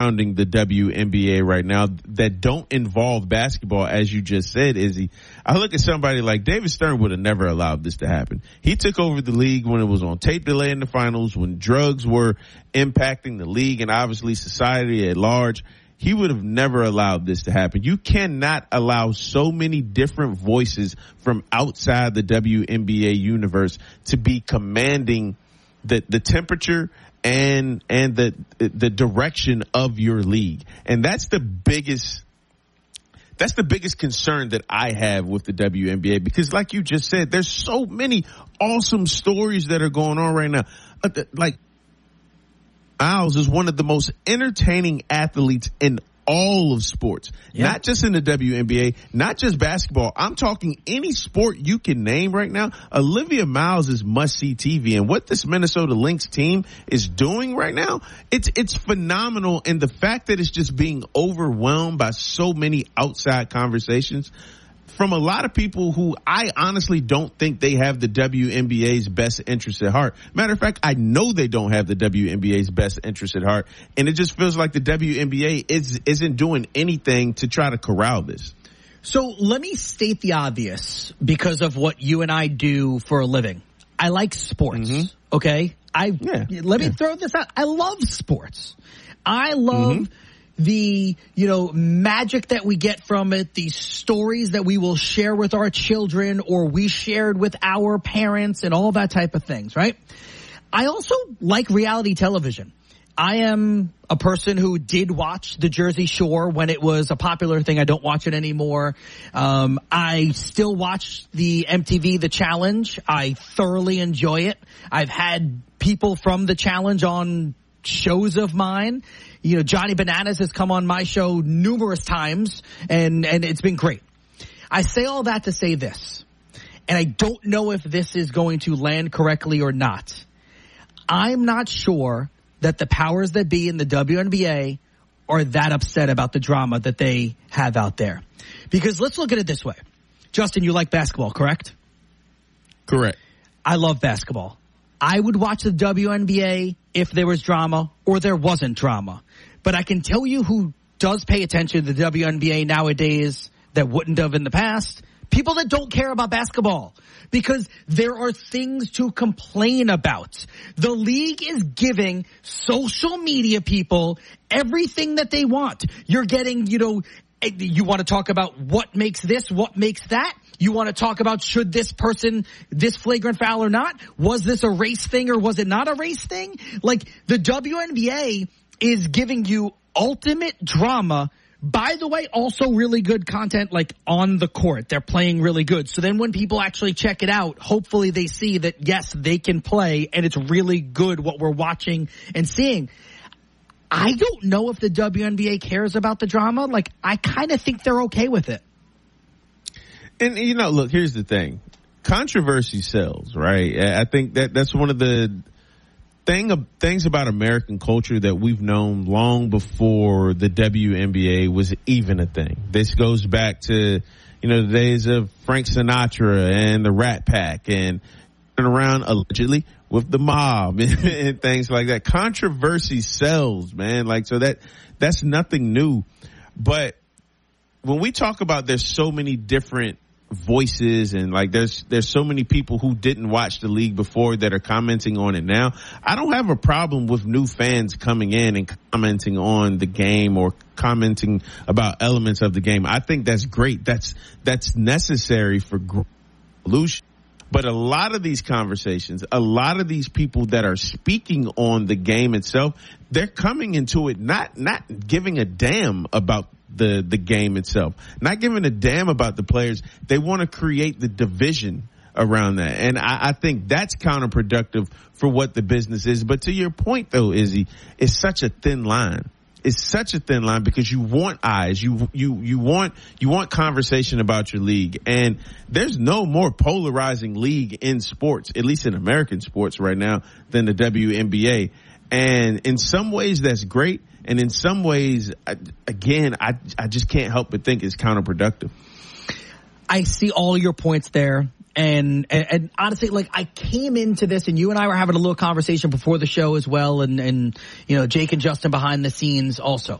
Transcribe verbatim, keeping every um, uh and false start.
surrounding the W N B A right now that don't involve basketball, as you just said, Izzy. I look at somebody like David Stern would have never allowed this to happen. He took over the league when it was on tape delay in the finals, when drugs were impacting the league and obviously society at large. He would have never allowed this to happen. You cannot allow so many different voices from outside the W N B A universe to be commanding the, the temperature and, and the, the direction of your league. And that's the biggest, that's the biggest concern that I have with the W N B A, because like you just said, there's so many awesome stories that are going on right now. Like, Miles is one of the most entertaining athletes in all of sports, yeah. Not just in the W N B A, not just basketball. I'm talking any sport you can name right now. Olivia Miles is must-see T V, and what this Minnesota Lynx team is doing right now, it's it's phenomenal. And the fact that it's just being overwhelmed by so many outside conversations from a lot of people who I honestly don't think they have the W N B A's best interest at heart. Matter of fact, I know they don't have the W N B A's best interest at heart. And it just feels like the W N B A is, isn't doing anything to try to corral this. So let me state the obvious because of what you and I do for a living. I like sports, mm-hmm. okay? I yeah, Let yeah. me throw this out. I love sports. I love... Mm-hmm. the, you know, magic that we get from it, the stories that we will share with our children or we shared with our parents and all that type of things, right? I also like reality television. I am a person who did watch the Jersey Shore when it was a popular thing. I don't watch it anymore. Um, I still watch the M T V The Challenge. I thoroughly enjoy it. I've had people from The Challenge on shows of mine. You know, Johnny Bananas has come on my show numerous times, and, and it's been great. I say all that to say this, and I don't know if this is going to land correctly or not. I'm not sure that the powers that be in the W N B A are that upset about the drama that they have out there. Because let's look at it this way. Justin, you like basketball, correct? Correct. I love basketball. I would watch the W N B A if there was drama or there wasn't drama. But I can tell you who does pay attention to the W N B A nowadays that wouldn't have in the past. People that don't care about basketball. Because there are things to complain about. The league is giving social media people everything that they want. You're getting, you know, you want to talk about what makes this, what makes that. You want to talk about should this person, this flagrant foul or not? Was this a race thing or was it not a race thing? Like, the W N B A is giving you ultimate drama. By the way, also really good content, like on the court. They're playing really good. So then when people actually check it out, hopefully they see that, yes, they can play and it's really good what we're watching and seeing. I don't know if the W N B A cares about the drama. Like, I kind of think they're okay with it. And, you know, look, here's the thing. Controversy sells, right? I think that that's one of the thing of, things about American culture that we've known long before the W N B A was even a thing. This goes back to, you know, the days of Frank Sinatra and the Rat Pack and around allegedly with the mob and, and things like that. Controversy sells, man. Like, so that, that's nothing new. But when we talk about there's so many different voices and like there's there's so many people who didn't watch the league before that are commenting on it now, I don't have a problem with new fans coming in and commenting on the game or commenting about elements of the game. I think that's great. That's that's necessary for evolution. But a lot of these conversations, a lot of these people that are speaking on the game itself, they're coming into it not not giving a damn about the the game itself, not giving a damn about the players. They want to create the division around that, and I, I think that's counterproductive for what the business is. But to your point, though, Izzy, it's such a thin line. It's such a thin line because you want eyes, you you you want you want conversation about your league, and there's no more polarizing league in sports, at least in American sports right now, than the W N B A. And in some ways, that's great. And in some ways, again, I I just can't help but think it's counterproductive. I see all your points there. And, and, and honestly, like, I came into this and you and I were having a little conversation before the show as well. And, and, you know, Jake and Justin behind the scenes also.